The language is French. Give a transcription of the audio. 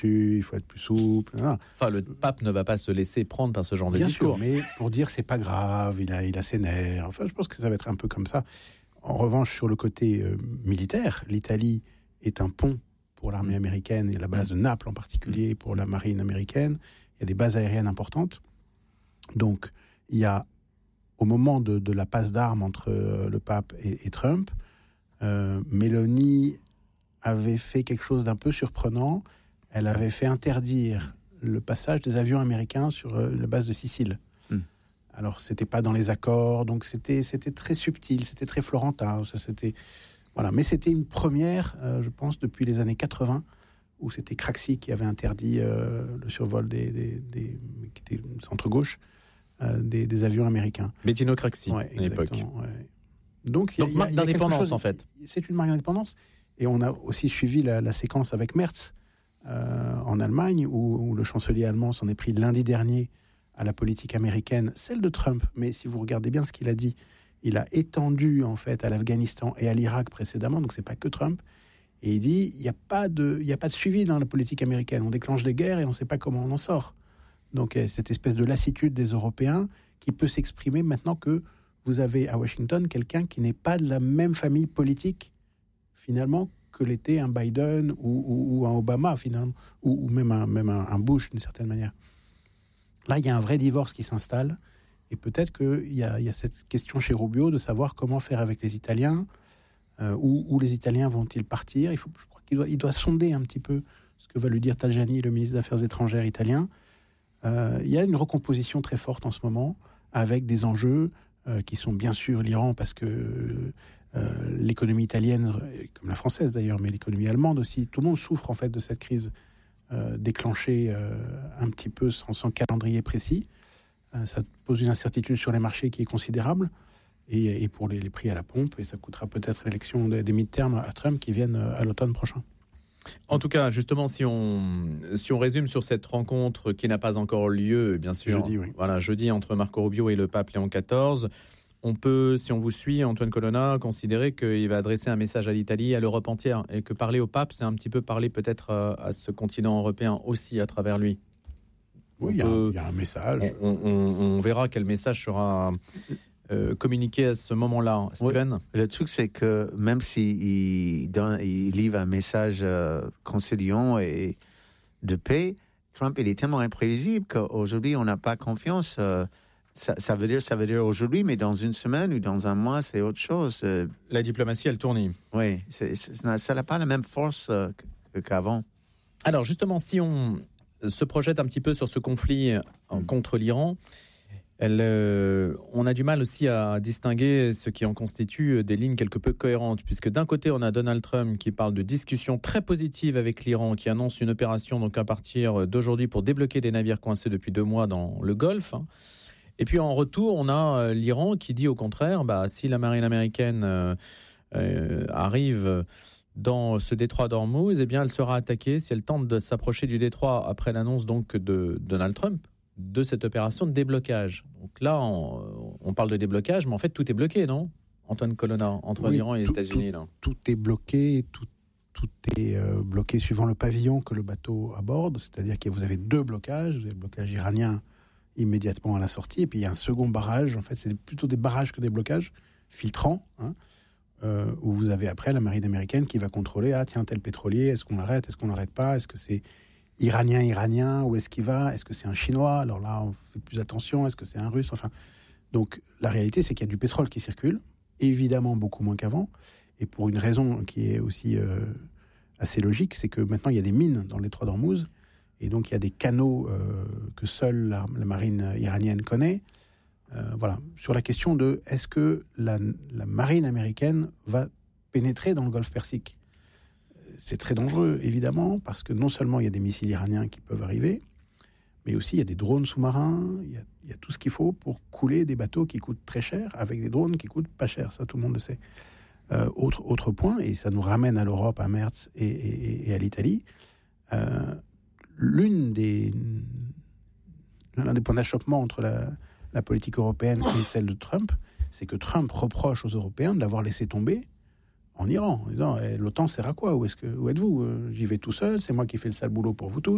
il faut être plus souple. Non. Enfin, le pape ne va pas se laisser prendre par ce genre de Bien discours. sûr, mais pour dire c'est pas grave, il a ses nerfs. Enfin, je pense que ça va être un peu comme ça. En revanche, sur le côté militaire, l'Italie est un pont pour l'armée américaine et la base de Naples en particulier pour la marine américaine. Il y a des bases aériennes importantes. Donc, il y a, au moment de la passe d'armes entre le pape et Trump, Mélanie avait fait quelque chose d'un peu surprenant. Elle avait fait interdire le passage des avions américains sur la base de Sicile. Alors, c'était pas dans les accords, donc c'était très subtil, c'était très florentin. Voilà. Mais c'était une première, je pense, depuis les années 80, où c'était Craxi qui avait interdit le survol des qui était centre-gauche, des avions américains. Bettino Craxi, ouais, à l'époque. Ouais. Donc marque d'indépendance, en fait. C'est une marque d'indépendance. Et on a aussi suivi la séquence avec Merz en Allemagne, où le chancelier allemand s'en est pris lundi dernier à la politique américaine, celle de Trump. Mais si vous regardez bien ce qu'il a dit, il a étendu en fait à l'Afghanistan et à l'Irak précédemment, donc c'est pas que Trump. Et il dit il n'y a pas de suivi dans la politique américaine. On déclenche des guerres et on ne sait pas comment on en sort. Donc cette espèce de lassitude des Européens qui peut s'exprimer maintenant que vous avez à Washington quelqu'un qui n'est pas de la même famille politique finalement que l'était un Biden ou un Obama finalement, ou même un Bush d'une certaine manière. Là, il y a un vrai divorce qui s'installe, et peut-être qu'il y a cette question chez Rubio de savoir comment faire avec les Italiens, où les Italiens vont-ils partir. Je crois qu'il doit sonder un petit peu ce que va lui dire Tajani, le ministre des Affaires étrangères italien. Il y a une recomposition très forte en ce moment, avec des enjeux qui sont bien sûr l'Iran, parce que l'économie italienne, comme la française d'ailleurs, mais l'économie allemande aussi, tout le monde souffre en fait de cette crise déclenchée un petit peu sans calendrier précis. Ça pose une incertitude sur les marchés qui est considérable, et pour les prix à la pompe, et ça coûtera peut-être l'élection des mid-terms à Trump qui viennent à l'automne prochain. En tout cas, justement, si on résume sur cette rencontre qui n'a pas encore lieu, bien sûr, jeudi, oui. Voilà, jeudi entre Marco Rubio et le pape Léon XIV, on peut, si on vous suit, Antoine Colonna, considérer qu'il va adresser un message à l'Italie, à l'Europe entière, et que parler au pape, c'est un petit peu parler peut-être à ce continent européen aussi à travers lui. Oui, il y a un message. On verra quel message sera communiqué à ce moment-là. Steven ? Oui. Le truc, c'est que même s'il livre un message conciliant et de paix, Trump, il est tellement imprévisible qu'aujourd'hui, on n'a pas confiance. Ça veut dire aujourd'hui, mais dans une semaine ou dans un mois, c'est autre chose. La diplomatie, elle tourne. Oui, ça n'a pas la même force qu'avant. Alors justement, si on se projette un petit peu sur ce conflit contre l'Iran, on a du mal aussi à distinguer ce qui en constitue des lignes quelque peu cohérentes, puisque d'un côté, on a Donald Trump qui parle de discussions très positives avec l'Iran, qui annonce une opération donc à partir d'aujourd'hui pour débloquer des navires coincés depuis 2 mois dans le Golfe. Et puis en retour, on a l'Iran qui dit au contraire, si la marine américaine arrive dans ce détroit d'Ormuz, eh bien elle sera attaquée si elle tente de s'approcher du détroit après l'annonce donc de Donald Trump de cette opération de déblocage. Donc là, on parle de déblocage, mais en fait tout est bloqué, non, Antoine Colonna, entre l'Iran et les États-Unis là. Tout est bloqué, tout est bloqué suivant le pavillon que le bateau aborde, c'est-à-dire que vous avez 2 blocages, vous avez le blocage iranien immédiatement à la sortie, et puis il y a un second barrage, en fait c'est plutôt des barrages que des blocages filtrants, où vous avez après la marine américaine qui va contrôler, tel pétrolier, est-ce qu'on l'arrête pas, est-ce que c'est iranien, où est-ce qu'il va, est-ce que c'est un chinois, alors là on fait plus attention, est-ce que c'est un russe, donc la réalité c'est qu'il y a du pétrole qui circule, évidemment beaucoup moins qu'avant, et pour une raison qui est aussi assez logique, c'est que maintenant il y a des mines dans le détroit d'Ormuz, et donc il y a des canaux que seule la marine iranienne connaît. Voilà. Sur la question de est-ce que la marine américaine va pénétrer dans le Golfe Persique, c'est très dangereux, évidemment, parce que non seulement il y a des missiles iraniens qui peuvent arriver, mais aussi il y a des drones sous-marins, il y a tout ce qu'il faut pour couler des bateaux qui coûtent très cher, avec des drones qui coûtent pas cher, ça tout le monde le sait. Autre point, et ça nous ramène à l'Europe, à Merz et à l'Italie, l'un des points d'achoppement entre la politique européenne et celle de Trump, c'est que Trump reproche aux Européens de l'avoir laissé tomber en Iran, en disant l'OTAN sert à quoi, où êtes-vous, j'y vais tout seul, c'est moi qui fais le sale boulot pour vous tous.